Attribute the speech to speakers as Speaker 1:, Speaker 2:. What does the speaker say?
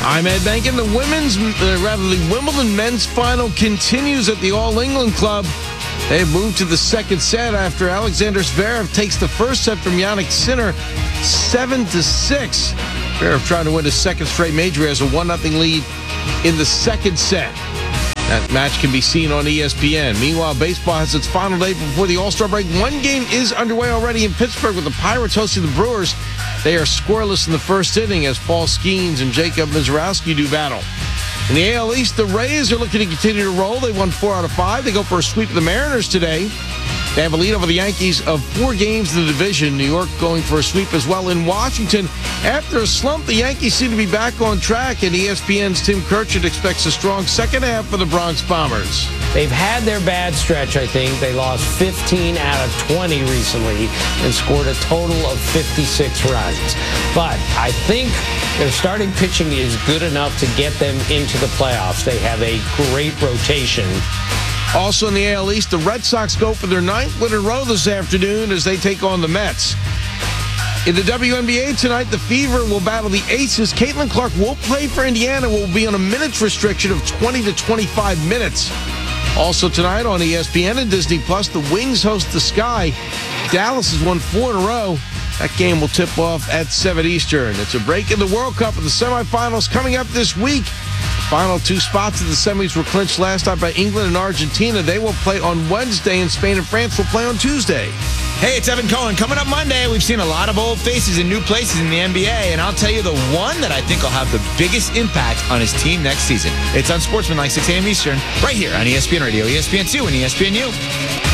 Speaker 1: I'm Ed Bankin. The Wimbledon men's final continues at the All England Club. They've moved to the second set after Alexander Zverev takes the first set from Jannik Sinner 7-6. Zverev trying to win his second straight major. He has a 1-0 lead in the second set. That match can be seen on ESPN. Meanwhile, baseball has its final day before the All-Star break. One game is underway already in Pittsburgh with the Pirates hosting the Brewers. They are scoreless in the first inning as Paul Skeens and Jacob Mizorowski do battle. In the AL East, the Rays are looking to continue to roll. They won 4 out of 5. They go for a sweep of the Mariners today. They have a lead over the Yankees of 4 games in the division. New York going for a sweep as well. In Washington, after a slump, the Yankees seem to be back on track, and ESPN's Tim Kirchert expects a strong second half for the Bronx Bombers.
Speaker 2: They've had their bad stretch, I think. They lost 15 out of 20 recently and scored a total of 56 runs. But I think their starting pitching is good enough to get them into the playoffs. They have a great rotation.
Speaker 1: Also in the AL East, the Red Sox go for their 9th win in a row this afternoon as they take on the Mets. In the WNBA tonight, the Fever will battle the Aces. Caitlin Clark will play for Indiana, will be on a minutes restriction of 20 to 25 minutes. Also tonight on ESPN and Disney+, the Wings host the Sky. Dallas has won 4 in a row. That game will tip off at 7 Eastern. It's a break in the World Cup with the semifinals coming up this week. Final 2 spots in the semis were clinched last night by England and Argentina. They will play on Wednesday, and Spain and France will play on Tuesday.
Speaker 3: Hey, it's Evan Cohen. Coming up Monday, we've seen a lot of old faces in new places in the NBA, and I'll tell you the one that I think will have the biggest impact on his team next season. It's on Sportsman, like 6 a.m. Eastern, right here on ESPN Radio, ESPN2, and ESPNU.